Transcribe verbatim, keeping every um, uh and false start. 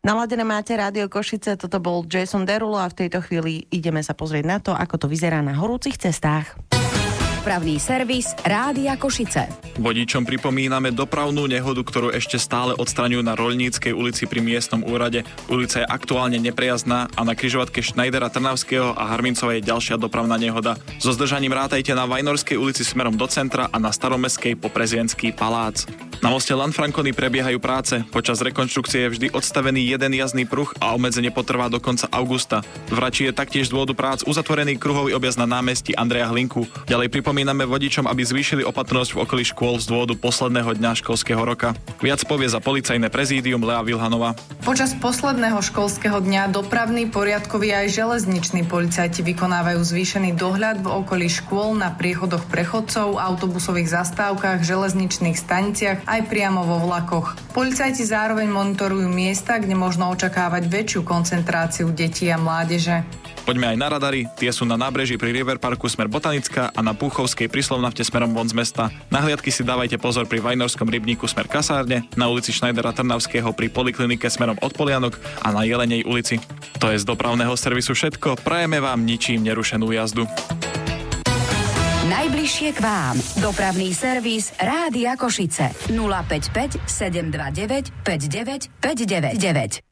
Naladené máte Rádio Košice, toto bol Jason Derulo a v tejto chvíli ideme sa pozrieť na to, ako to vyzerá na horúcich cestách. Dopravný servis Rádia Košice. Vodičom pripomíname dopravnú nehodu, ktorú ešte stále odstraňujú na Roľníckej ulici pri miestnom úrade. Ulica je aktuálne neprejazdná a na križovatke Schneidera Trnavského a Harmincovej je ďalšia dopravná nehoda. So zdržaním rátajte na Vajnorskej ulici smerom do centra a na Staromestskej po Prezidenský palác. Na moste Lanfrancony prebiehajú práce. Počas rekonštrukcie je vždy odstavený jeden jazdný pruh a obmedzenie potrvá do konca augusta. V Rači je taktiež z dôvodu prác uzatvorený kruhový objazd na námestí Andreja Hlinku. Ďalej pripomíname vodičom, aby zvýšili opatrnosť v okolí škôl z dôvodu posledného dňa školského roka. Viac povie za policajné prezídium Lea Vilhanová. Počas posledného školského dňa dopravní, poriadkoví aj železniční policajti vykonávajú zvýšený dohľad v okolí škôl, na priechodoch prechodcov, autobusových zastávkach, železničných staniciach aj priamo vo vlakoch. Policajti zároveň monitorujú miesta, kde možno očakávať väčšiu koncentráciu detí a mládeže. Poďme aj na radary, tie sú na nábreží pri River Parku smer Botanická a na Púchovskej pri Slovnafte smerom von z mesta. Na hliadky si dávajte pozor pri Vajnorskom rybníku smer Kasárne, na ulici Schneidera Trnavského pri Poliklinike smerom od Polianok a na Jelenej ulici. To je z dopravného servisu všetko, prajeme vám ničím nerušenú jazdu. Najbližšie k vám. Dopravný servis Rádia Košice. nula päť päť sedem dva deväť päť deväť päť deväť deväť.